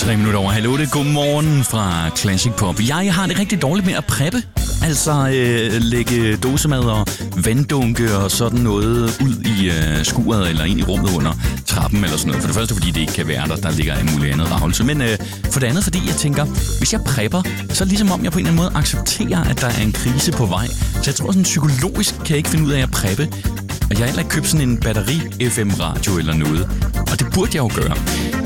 3 minutter over 7:30. Godmorgen fra Classic Pop. Jeg har det rigtig dårligt med at preppe. Altså lægge dåsemad og vanddunke og sådan noget ud i skuret eller ind i rummet under trappen eller sådan noget. For det første, fordi det ikke kan være der ligger en mulig andet ravelse. Men for det andet, fordi jeg tænker, hvis jeg prepper, så er det ligesom om jeg på en eller anden måde accepterer, at der er en krise på vej. Så jeg tror sådan psykologisk kan jeg ikke finde ud af at preppe. Og jeg har heller ikke købt sådan en batteri-FM-radio eller noget. Og det burde jeg jo gøre.